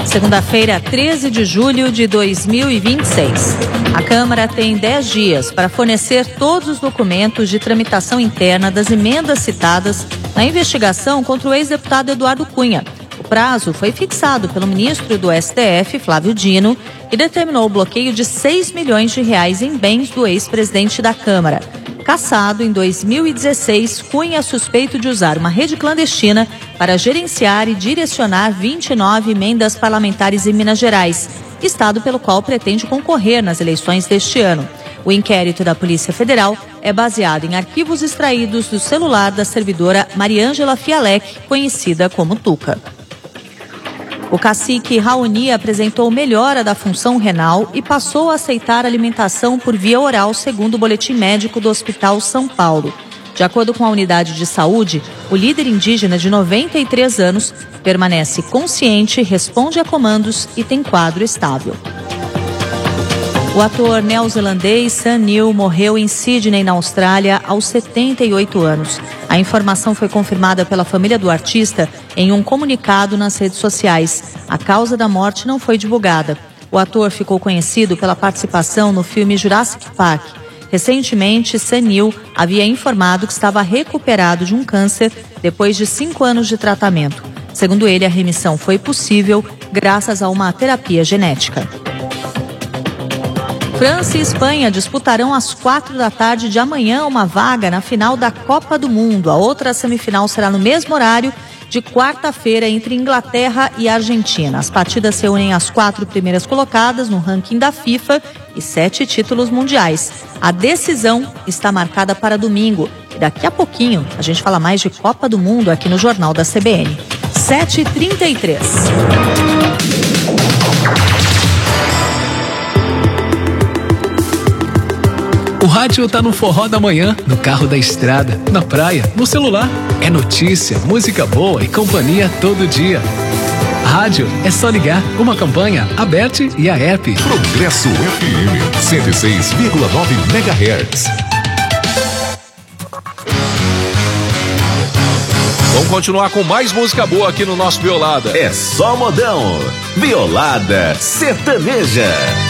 Segunda-feira, 13 de julho de 2026. A Câmara tem 10 dias para fornecer todos os documentos de tramitação interna das emendas citadas na investigação contra o ex-deputado Eduardo Cunha. O prazo foi fixado pelo ministro do STF, Flávio Dino, e determinou o bloqueio de 6 milhões de reais em bens do ex-presidente da Câmara. Cassado em 2016, Cunha é suspeito de usar uma rede clandestina para gerenciar e direcionar 29 emendas parlamentares em Minas Gerais, estado pelo qual pretende concorrer nas eleições deste ano. O inquérito da Polícia Federal é baseado em arquivos extraídos do celular da servidora Mariângela Fialec, conhecida como Tuca. O cacique Raoni apresentou melhora da função renal e passou a aceitar alimentação por via oral, segundo o boletim médico do Hospital São Paulo. De acordo com a unidade de saúde, o líder indígena de 93 anos permanece consciente, responde a comandos e tem quadro estável. O ator neozelandês Sam Neill morreu em Sydney, na Austrália, aos 78 anos. A informação foi confirmada pela família do artista em um comunicado nas redes sociais. A causa da morte não foi divulgada. O ator ficou conhecido pela participação no filme Jurassic Park. Recentemente, Sam Neill havia informado que estava recuperado de um câncer depois de 5 anos de tratamento. Segundo ele, a remissão foi possível graças a uma terapia genética. França e Espanha disputarão às 4 da tarde de amanhã uma vaga na final da Copa do Mundo. A outra semifinal será no mesmo horário de quarta-feira entre Inglaterra e Argentina. As partidas se unem às 4 primeiras colocadas no ranking da FIFA e 7 títulos mundiais. A decisão está marcada para domingo. E daqui a pouquinho a gente fala mais de Copa do Mundo aqui no Jornal da CBN. 7h33. O rádio tá no forró da manhã, no carro da estrada, na praia, no celular. É notícia, música boa e companhia todo dia. Rádio é só ligar. Uma campanha aberta e a app. Progresso FM 106,9 MHz. Vamos continuar com mais música boa aqui no nosso Violada. É só modão. Violada sertaneja.